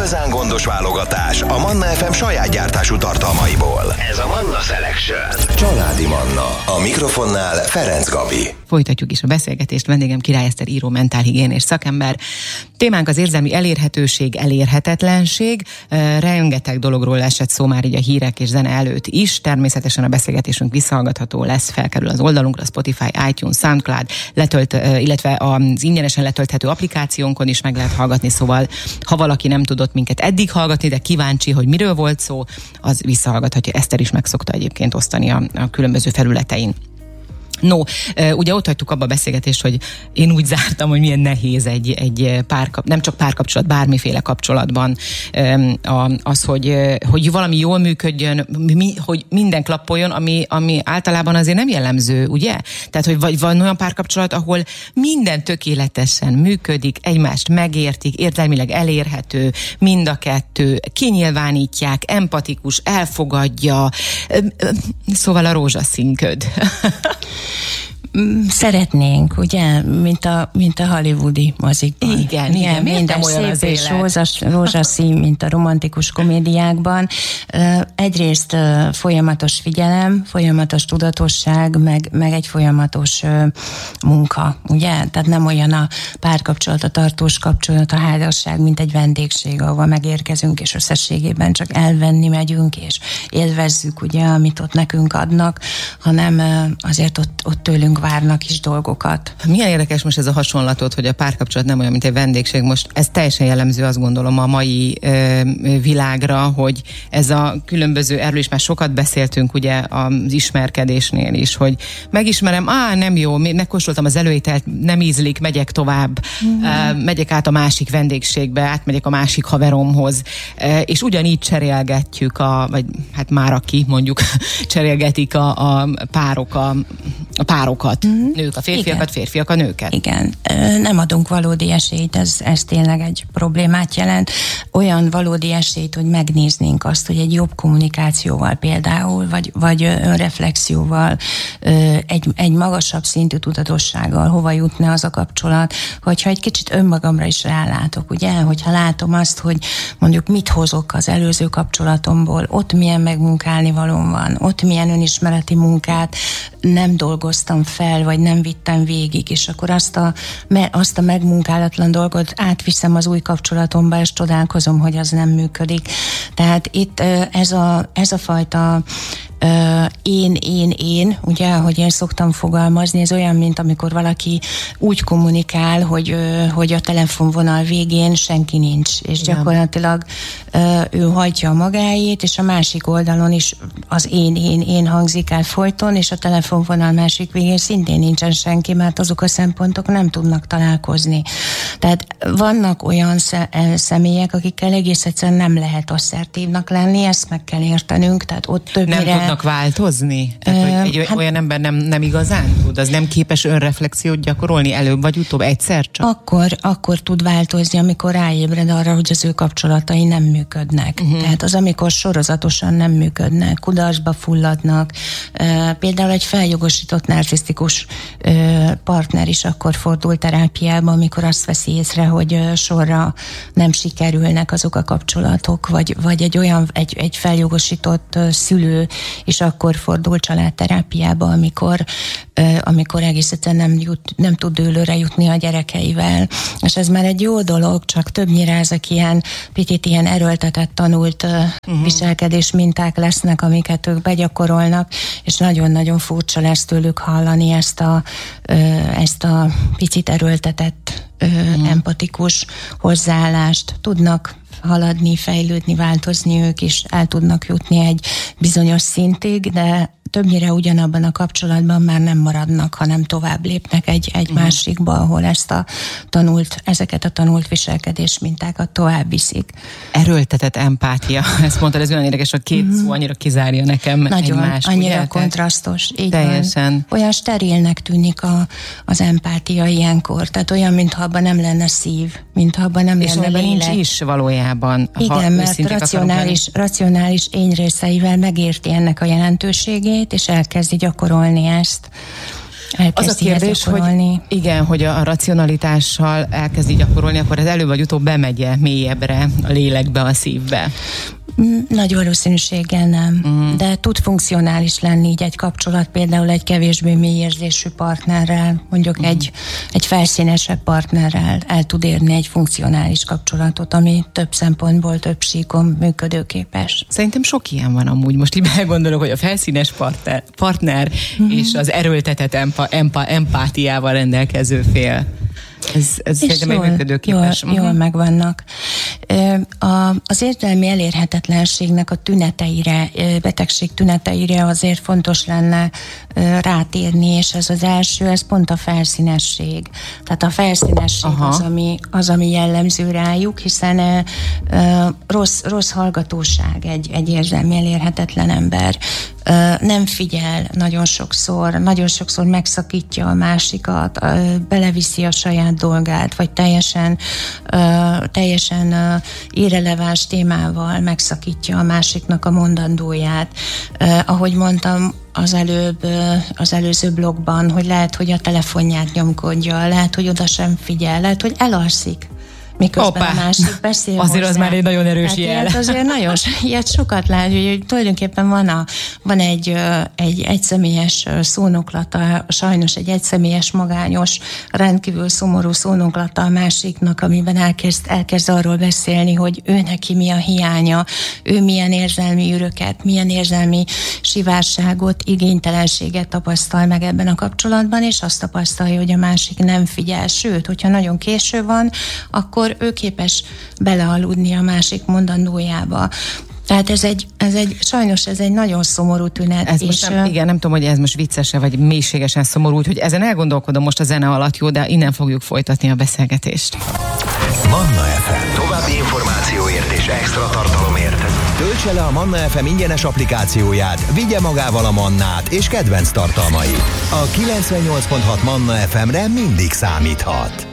igazán gondos válogatás a Manna FM saját gyártású tartalmaiból. Ez a Manna Selection. Családi Manna. A mikrofonnál Ferenc Gabi. Folytatjuk is a beszélgetést. Vendégem Király Eszter író, mentálhigiénés szakember. Témánk az érzelmi elérhetőség, elérhetetlenség. Rengeteg dologról esett szó már így a hírek és zene előtt is. Természetesen a beszélgetésünk visszahallgatható lesz, felkerül az oldalunkra, Spotify, iTunes, SoundCloud, illetve az ingyenesen letölthető applikációnkon is meg lehet hallgatni, szóval ha valaki nem tudott minket eddig hallgatni, de kíváncsi, hogy miről volt szó, az visszahallgathatja. Eszter is meg szokta egyébként osztani a különböző felületein. No, ugye ott hagytuk abba a beszélgetést, hogy én úgy zártam, hogy milyen nehéz egy nem csak párkapcsolat, bármiféle kapcsolatban az, hogy valami jól működjön, hogy minden klappoljon, ami általában azért nem jellemző, ugye? Tehát, hogy van olyan párkapcsolat, ahol minden tökéletesen működik, egymást megértik, érzelmileg elérhető, mind a kettő, kinyilvánítják, empatikus, elfogadja, szóval a rózsaszínköd. Szeretnénk, ugye, mint a hollywoodi mozikban. Igen, minden szép és rózsaszín, mint a romantikus komédiákban. Egyrészt folyamatos figyelem, folyamatos tudatosság, meg egy folyamatos munka, ugye? Tehát nem olyan a párkapcsolat, a tartós kapcsolat, a házasság, mint egy vendégség, ahova megérkezünk, és összességében csak elvenni megyünk, és élvezzük, ugye, amit ott nekünk adnak, hanem azért ott tőlünk várnak is dolgokat. Milyen érdekes most ez a hasonlatot, hogy a párkapcsolat nem olyan, mint egy vendégség. Most ez teljesen jellemző, azt gondolom, a mai világra, hogy ez a különböző, erről is már sokat beszéltünk, ugye az ismerkedésnél is, hogy megismerem, nem jó, megkóstoltam az előételt, nem ízlik, megyek tovább, megyek át a másik vendégségbe, átmegyek a másik haveromhoz, és ugyanígy cserélgetjük vagy hát már aki mondjuk cserélgetik a párok a párokat. Nők a férfiakat, igen. Férfiak a nőket. Igen. Nem adunk valódi esélyt, ez tényleg egy problémát jelent. Olyan valódi esélyt, hogy megnéznénk azt, hogy egy jobb kommunikációval például, vagy önreflexióval, egy magasabb szintű tudatossággal hova jutna az a kapcsolat, hogyha egy kicsit önmagamra is rálátok, ugye? Hogyha látom azt, hogy mondjuk mit hozok az előző kapcsolatomból, ott milyen megmunkálni valóm van, ott milyen önismereti munkát nem dolgoztam fel, vagy nem vittem végig, és akkor azt a megmunkálatlan dolgot átviszem az új kapcsolatomba, és csodálkozom, hogy az nem működik. Tehát itt ez a fajta én, ugye, ahogy én szoktam fogalmazni, ez olyan, mint amikor valaki úgy kommunikál, hogy a telefonvonal végén senki nincs, és gyakorlatilag ő hagyja magáét, és a másik oldalon is az én hangzik el folyton, és a telefonvonal másik végén szintén nincsen senki, mert azok a szempontok nem tudnak találkozni. Tehát vannak olyan személyek, akikkel egész egyszerűen nem lehet asszertívnak lenni, ezt meg kell értenünk, tehát ott többnyire... Nem tudnak változni? Tehát, hogy olyan ember nem igazán tud? Az nem képes önreflexiót gyakorolni előbb vagy utóbb, egyszer csak? Akkor tud változni, amikor ráébred arra, hogy az ő kapcsolatai nem működnek. Tehát az, amikor sorozatosan nem működnek, kudarcba fulladnak. Például egy feljogosított narcisztikus partner is akkor fordul terápiába, amikor azt veszi észre, hogy sorra nem sikerülnek azok a kapcsolatok, vagy egy feljogosított szülő is akkor fordul családterápiába, amikor egész egyszerűen nem tud dőlőre jutni a gyerekeivel. És ez már egy jó dolog, csak többnyire ezek picit ilyen erőltetett, tanult viselkedés minták lesznek, amiket ők begyakorolnak, és nagyon-nagyon furcsa lesz tőlük hallani ezt a picit erőltetett, empatikus hozzáállást. Tudnak haladni, fejlődni, változni ők is, el tudnak jutni egy bizonyos szintig, de többnyire ugyanabban a kapcsolatban már nem maradnak, hanem tovább lépnek egy másikba, ahol ezeket a tanult viselkedés mintákat tovább viszik. Erőltetett empátia. Ezt mondtad, ez olyan érdekes, a két szó annyira kizárja nekem egymást. Annyira ugye? kontrasztos. Így teljesen. Van. Olyan sterilnek tűnik az empátia ilyenkor. Tehát olyan, mintha abban nem lenne szív, mintha abban nem és lenne lélek. nincs is valójában. Igen, mert racionális én részeivel megérti ennek a jelentőségét, és elkezdi gyakorolni ezt. Az a kérdés, hogy igen, hogy a racionalitással elkezdi gyakorolni, akkor ez előbb vagy utóbb bemegy mélyebbre, a lélekbe, a szívbe. Nagy valószínűséggel nem, de tud funkcionális lenni így egy kapcsolat, például egy kevésbé mélyérzésű partnerrel, mondjuk egy felszínesebb partnerrel el tud érni egy funkcionális kapcsolatot, ami több szempontból, több síkon működőképes. Szerintem sok ilyen van amúgy. Most így belegondolok, hogy a felszínes partner és az erőltetett empátiával rendelkező fél. Ez szerintem egy működőképes. Jól megvannak. Az érzelmi elérhetetlenségnek a tüneteire, betegség tüneteire azért fontos lenne rátérni, és ez az első, ez pont a felszínesség. Tehát a felszínesség az, ami jellemző rájuk, hiszen rossz hallgatóság egy érzelmi elérhetetlen ember. Nem figyel nagyon sokszor megszakítja a másikat, beleviszi a saját dolgát, vagy teljesen irreleváns témával megszakítja a másiknak a mondandóját. Ahogy mondtam az előző blogban, hogy lehet, hogy a telefonját nyomkodja, lehet, hogy oda sem figyel, lehet, hogy elalszik, miközben a másik beszél azért hozzá. Az már egy nagyon erős jel. Azért nagyon ilyet sokat lát, hogy tulajdonképpen van egy személyes szónoklata, sajnos egy egyszemélyes, magányos, rendkívül szomorú szónoklata a másiknak, amiben elkezd arról beszélni, hogy ő neki mi a hiánya, ő milyen érzelmi üröket, milyen érzelmi sivárságot, igénytelenséget tapasztal meg ebben a kapcsolatban, és azt tapasztalja, hogy a másik nem figyel. Sőt, hogyha nagyon késő van, akkor ő képes belealudni a másik mondandójába. Tehát sajnos ez egy nagyon szomorú tünet. Ez most igen, nem tudom, hogy ez most viccese, vagy mélységesen szomorú, úgyhogy ezen elgondolkodom most a zene alatt, jó, de innen fogjuk folytatni a beszélgetést. Manna FM. További információért és extra tartalomért töltse le a Manna FM ingyenes applikációját, vigye magával a Mannát és kedvenc tartalmait. A 98.6 Manna FM-re mindig számíthat.